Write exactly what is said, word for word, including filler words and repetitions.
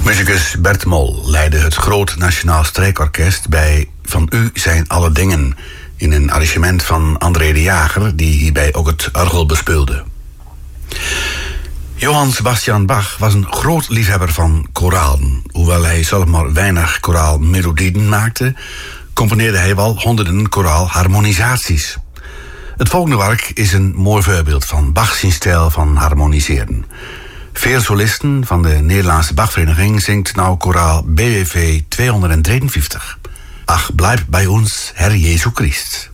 Muzikus Bert Mol leidde het Groot Nationaal Strijkorkest bij Van U zijn alle dingen, in een arrangement van André de Jager, die hierbij ook het orgel bespeelde. Johann Sebastian Bach was een groot liefhebber van koralen. Hoewel hij zelf maar weinig koraalmelodieën maakte, componeerde hij wel honderden koraalharmonisaties. Het volgende werk is een mooi voorbeeld van Bach's stijl van harmoniseren. Veel solisten van de Nederlandse Bachvereniging zingt nou koraal B W V tweehonderdvierenvijftig. Ach, blijf bij ons, Herr Jesu Christ.